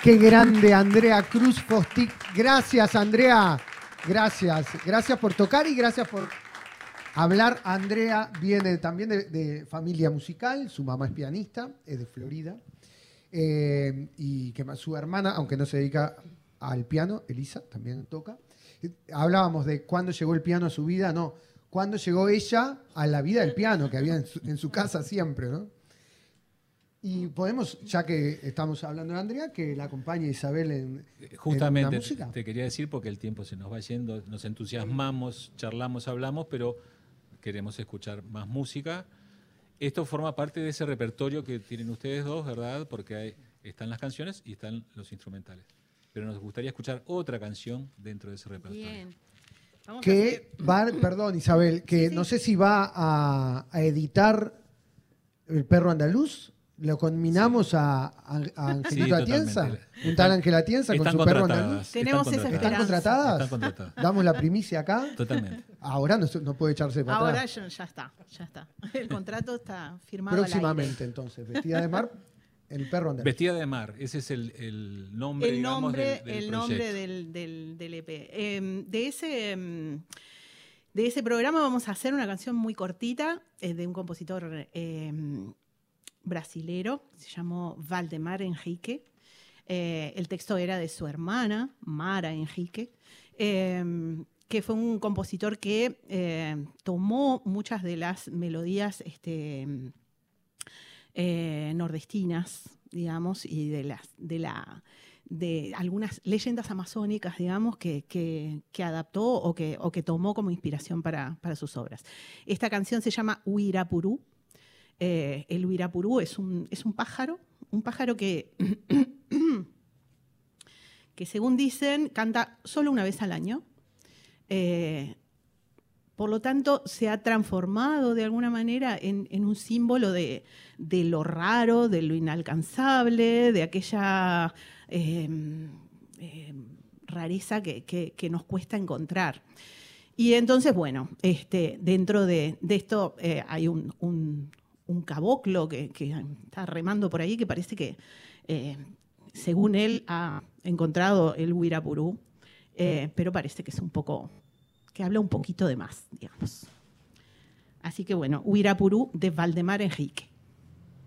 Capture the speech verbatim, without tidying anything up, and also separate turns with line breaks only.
Qué grande, Andrea Cruz Fostic. Gracias, Andrea. Gracias. Gracias por tocar y gracias por hablar. Andrea viene también de, de familia musical. Su mamá es pianista, es de Florida. Eh, y que más, su hermana, aunque no se dedica al piano, Elisa, también toca. Hablábamos de cuándo llegó el piano a su vida. No, cuándo llegó ella a la vida del piano, que había en su, en su casa siempre, ¿no? Y podemos, ya que estamos hablando de Andrea, que la acompañe Isabel en,
Justamente
en la música.
Te, te quería decir, porque el tiempo se nos va yendo, nos entusiasmamos, charlamos, hablamos, pero queremos escuchar más música. Esto forma parte de ese repertorio que tienen ustedes dos, ¿verdad? Porque hay, están las canciones y están los instrumentales. Pero nos gustaría escuchar otra canción dentro de ese repertorio.
Bien. Vamos
Que
a hacer...
va, perdón, Isabel, que
Sí, sí.
no sé si va a, a editar El Perro Andaluz. Lo combinamos sí. a, a, a Angelito
Sí,
Atienza,
totalmente.
un tal Ángel Atienza con su Perro Andaluz.
Tenemos
están
esa
contratadas.
¿Están contratadas?
Están contratadas.
Damos la primicia acá.
Totalmente.
Ahora no, no puede echarse para
Ahora
atrás.
ya, ya está, ya está. El contrato está firmado.
Próximamente, entonces, Vestida de Mar, El Perro Andaluz.
Vestida de Mar, ese es el, el nombre,
el
digamos,
nombre,
del, del
el
proyecto.
nombre del, del, del E P. Eh, de, ese, eh, de ese programa vamos a hacer una canción muy cortita eh, de un compositor eh, brasilero, se llamó Valdemar Henrique. Eh, el texto era de su hermana, Mara Henrique, eh, que fue un compositor que eh, tomó muchas de las melodías este, eh, nordestinas, digamos, y de, las, de, la, de algunas leyendas amazónicas, digamos, que, que, que adaptó o que, o que tomó como inspiración para, para sus obras. Esta canción se llama Uirapurú. Eh, el uirapurú es un, es un pájaro, un pájaro que, que según dicen canta solo una vez al año. Eh, por lo tanto, se ha transformado de alguna manera en, en un símbolo de, de lo raro, de lo inalcanzable, de aquella eh, eh, rareza que, que, que nos cuesta encontrar. Y entonces, bueno, este, dentro de, de esto eh, hay un, un un caboclo que, que está remando por ahí, que parece que, eh, según él, ha encontrado el Uirapurú, eh, pero parece que es un poco, que habla un poquito de más, digamos. Así que bueno, Uirapurú de Valdemar Henrique.